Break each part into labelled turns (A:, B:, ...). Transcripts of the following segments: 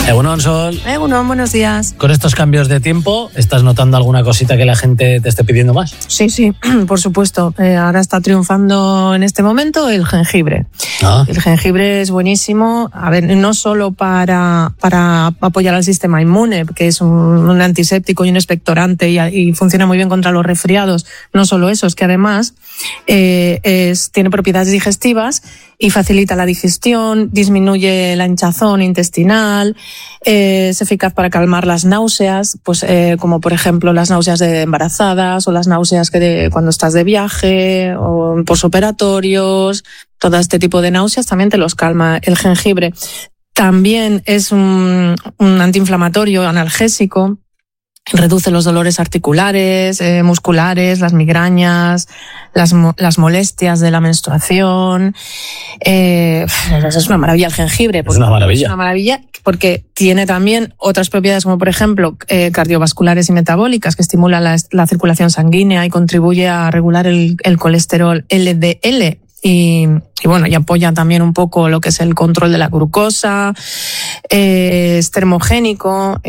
A: Egunon, Sol.
B: Egunon, buenos días.
A: Con estos cambios de tiempo, ¿estás notando alguna cosita que la gente te esté pidiendo más?
B: Sí, por supuesto. Ahora está triunfando en este momento el jengibre. El jengibre es buenísimo, a ver, no solo para apoyar al sistema inmune, que es un antiséptico y un expectorante y funciona muy bien contra los resfriados. No solo eso, es que además tiene propiedades digestivas y facilita la digestión, disminuye la hinchazón intestinal, es eficaz para calmar las náuseas, pues como por ejemplo las náuseas de embarazadas o las náuseas cuando estás de viaje o posoperatorios. Todo este tipo de náuseas también te los calma el jengibre. También es un antiinflamatorio, analgésico. Reduce los dolores articulares, musculares, las migrañas, las molestias de la menstruación. Es una maravilla el jengibre.
A: Es una maravilla.
B: Es una maravilla porque tiene también otras propiedades como, por ejemplo, cardiovasculares y metabólicas, que estimulan la circulación sanguínea y contribuye a regular el colesterol LDL. Y bueno, y apoya también un poco lo que es el control de la glucosa, es termogénico,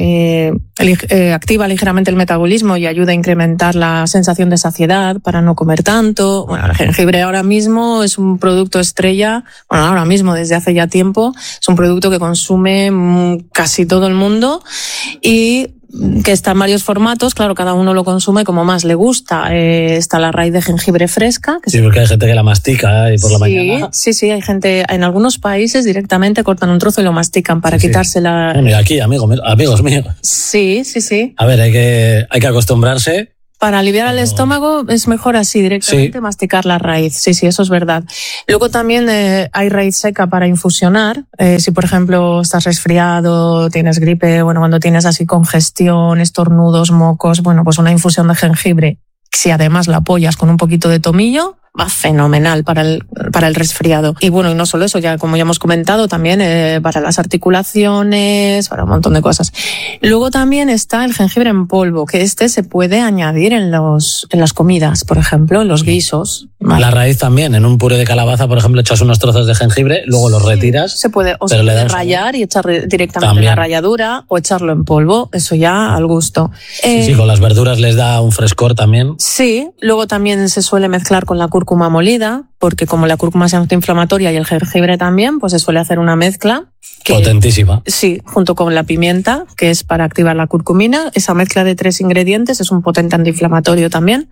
B: activa ligeramente el metabolismo y ayuda a incrementar la sensación de saciedad para no comer tanto. Bueno, el jengibre ahora mismo es un producto estrella, bueno, ahora mismo desde hace ya tiempo, es un producto que consume casi todo el mundo y que está en varios formatos, claro, cada uno lo consume como más le gusta. Está la raíz de jengibre fresca.
A: Sí, porque hay gente que la mastica y por la mañana.
B: Sí, hay gente, en algunos países directamente cortan un trozo y lo mastican para quitarse la...
A: Bueno, y aquí, amigos míos.
B: Sí.
A: A ver, hay que acostumbrarse.
B: Para aliviar el estómago es mejor así, directamente masticar la raíz. Sí, eso es verdad. Luego también hay raíz seca para infusionar. Si, por ejemplo, estás resfriado, tienes gripe, bueno, cuando tienes así congestión, estornudos, mocos, bueno, pues una infusión de jengibre. Si además la apoyas con un poquito de tomillo, va fenomenal para el resfriado. Y bueno, y no solo eso, ya como ya hemos comentado, también para las articulaciones, para un montón de cosas. Luego también está el jengibre en polvo, que se puede añadir en las comidas, por ejemplo, en los guisos. ¿Vale?
A: La raíz también, en un puré de calabaza, por ejemplo, echas unos trozos de jengibre, luego los retiras.
B: Se puede, o se puede rallar y echar directamente la ralladura o echarlo en polvo, eso ya al gusto.
A: Sí, con las verduras les da un frescor también.
B: Sí, luego también se suele mezclar con la cúrcuma molida, porque como la cúrcuma es antiinflamatoria y el jengibre también, pues se suele hacer una mezcla.
A: Potentísima.
B: Sí, junto con la pimienta, que es para activar la curcumina. Esa mezcla de 3 ingredientes es un potente antiinflamatorio también.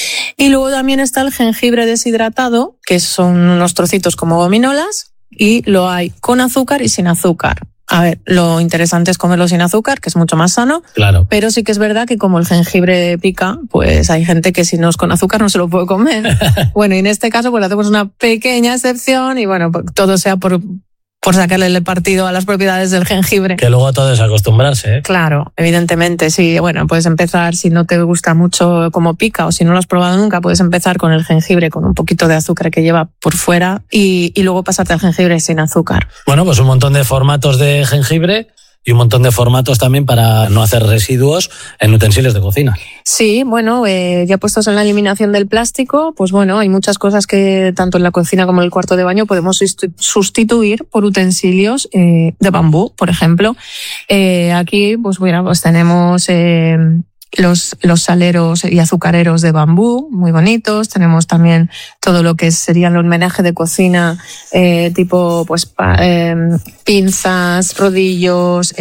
B: Y luego también está el jengibre deshidratado, que son unos trocitos como gominolas, y lo hay con azúcar y sin azúcar. A ver, lo interesante es comerlo sin azúcar, que es mucho más sano.
A: Claro.
B: Pero sí que es verdad que como el jengibre pica, pues hay gente que si no es con azúcar no se lo puede comer. Bueno, y en este caso pues hacemos una pequeña excepción y bueno, todo sea por sacarle el partido a las propiedades del jengibre.
A: Que luego todo es acostumbrarse, ¿eh?
B: Claro, evidentemente, sí. Bueno, puedes empezar, si no te gusta mucho cómo pica o si no lo has probado nunca, puedes empezar con el jengibre con un poquito de azúcar que lleva por fuera y luego pasarte al jengibre sin azúcar.
A: Bueno, pues un montón de formatos de jengibre y un montón de formatos también para no hacer residuos en utensilios de cocina.
B: Sí, bueno, ya puestos en la eliminación del plástico, pues bueno, hay muchas cosas que tanto en la cocina como en el cuarto de baño podemos sustituir por utensilios de bambú, por ejemplo. Aquí, pues bueno, pues tenemos los saleros y azucareros de bambú, muy bonitos. Tenemos también todo lo que serían los homenajes de cocina, tipo pues pinzas, rodillos,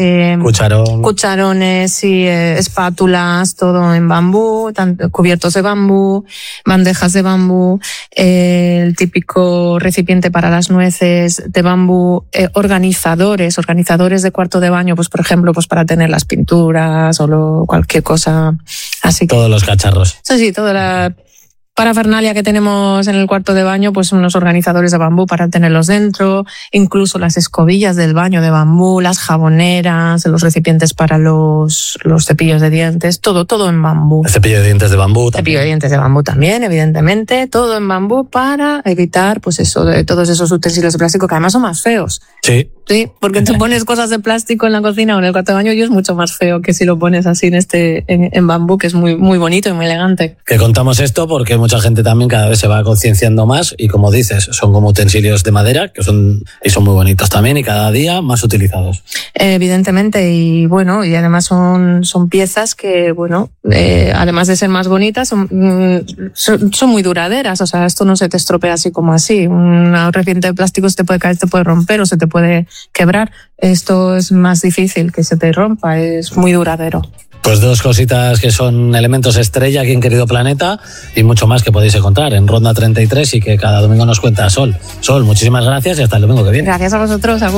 B: cucharones y espátulas, todo en bambú, cubiertos de bambú, bandejas de bambú, el típico recipiente para las nueces de bambú, organizadores de cuarto de baño, pues por ejemplo, pues para tener las pinturas o cualquier cosa así.
A: Todos los cacharros.
B: Sí, toda la parafernalia que tenemos en el cuarto de baño, pues unos organizadores de bambú para tenerlos dentro, incluso las escobillas del baño de bambú, las jaboneras, los recipientes para los cepillos de dientes, todo en bambú.
A: El cepillo de dientes de bambú también.
B: Cepillo de dientes de bambú también, evidentemente, todo en bambú para evitar, pues eso, de todos esos utensilios de plástico que además son más feos.
A: Sí.
B: Sí, porque tú pones cosas de plástico en la cocina o en el cuarto de baño y es mucho más feo que si lo pones así en bambú, que es muy, muy bonito y muy elegante.
A: Que contamos esto porque mucha gente también cada vez se va concienciando más y, como dices, son como utensilios de madera que son muy bonitos también y cada día más utilizados.
B: Evidentemente, y bueno, y además son piezas que, bueno, además de ser más bonitas, son muy duraderas. O sea, esto no se te estropea así como así. Una recipiente de plástico se te puede caer, se te puede romper o se te puede quebrar. Esto es más difícil que se te rompa, es muy duradero.
A: Pues 2 cositas que son elementos estrella aquí en Querido Planeta y mucho más que podéis encontrar en Ronda 33 y que cada domingo nos cuenta Sol. Sol, muchísimas gracias y hasta el domingo que viene.
B: Gracias a vosotros.